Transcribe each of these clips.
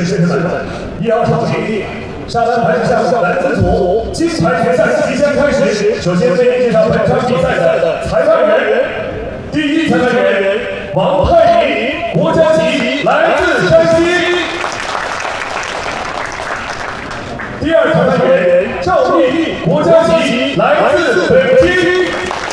士先生们，1号场地沙滩排球项目男子组金牌决赛即将开始。首先为您介绍本场比赛的裁判员。第一裁判员王泰林，国家级，来自山西。第二裁判员赵丽，国家级，来自北京。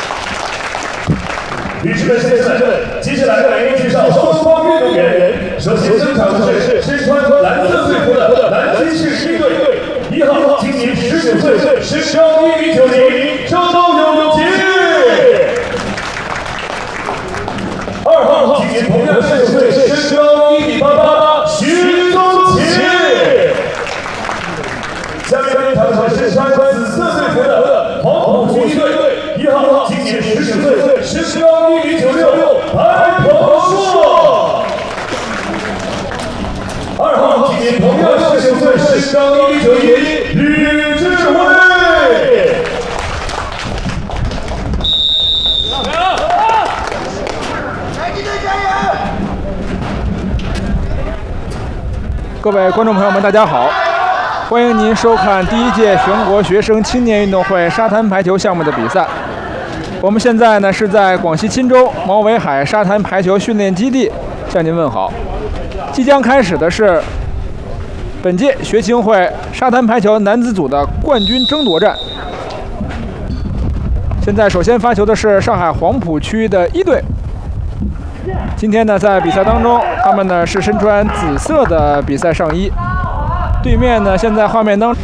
女士们、先生们，接下来为您介绍双方运动员。首先登场的是身穿蓝色队服的南京市一队，1号，今年19岁，身高1米90，周永杰。2号，今年同样19岁，身高1米88，徐宗杰。下面登场的是身穿紫色队服的黄埔军一队，1号，今年19岁，身高1米96，白鹏硕。2号，今年同样19岁，身高1米91，吕志威。 各位观众朋友们，大家好！欢迎您收看第1届全国学生青年运动会沙滩排球项目的比赛。我们现在呢是在广西钦州毛尾海沙滩排球训练基地向您问好。即将开始的是本届学青会沙滩排球男子组的冠军争夺战。现在首先发球的是上海黄埔区的1队。今天呢，在比赛当中，他们呢是身穿紫色的比赛上衣。对面呢，现在画面当中